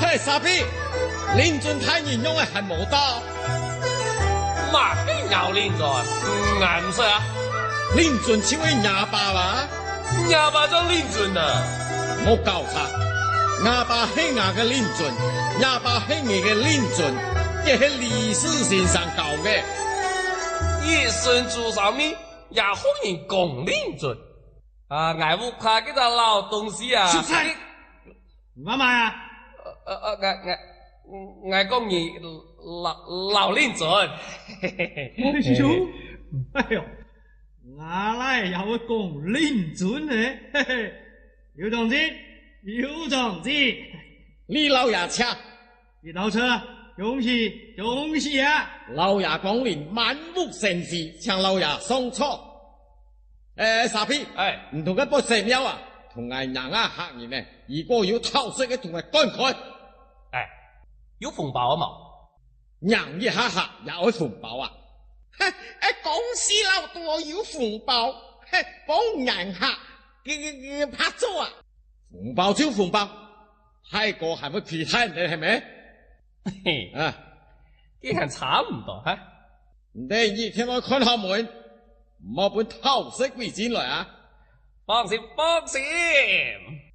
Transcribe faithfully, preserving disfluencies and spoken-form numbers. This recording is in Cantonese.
嘿，傻逼！林俊太人用的还冇到。 嘛边有林俊？俺唔识啊。 林俊只位哑巴嘛？ 哑巴叫林俊啊？ 冇搞错，哑巴系牙嘅林俊，哑巴系你嘅林俊，这系李氏先生教嘅。 一孙做上面也好人讲林俊啊！俺屋怕嗰个老东西啊！ 出差， 干嘛呀？ 呃呃，俺俺俺讲你老老林俊。 哎呦，哎呦，哪来有讲林准呢？嘿嘿，有同志，有同志， 李老爷车， 李老车，恭喜恭喜啊！ 老爷光临，满屋盛事，请老爷送错。诶，傻逼， 哎， 唔同佢不成了啊！同嗌人啊客人呢，如果要偷食嘅，同佢趕開。 哎，有紅包啊嘛？ 人一下客也有紅包啊！誒，公司老多有紅包，幫人客嘅嘅嘅拍咗啊！紅包就紅包，泰國係咪其他人哋係咪？ 嘿， 啊， 既然差唔多哈。 你一天來看下門，唔好本偷食鬼進來啊！ 放心放心。